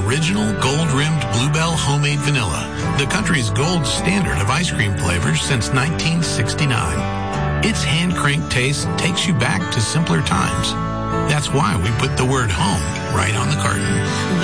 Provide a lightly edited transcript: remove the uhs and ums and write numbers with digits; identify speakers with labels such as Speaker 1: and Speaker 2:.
Speaker 1: original gold-rimmed Bluebell homemade vanilla, the country's gold standard of ice cream flavors since 1969. Its hand-cranked taste takes you back to simpler times. That's why we put the word home right on the carton.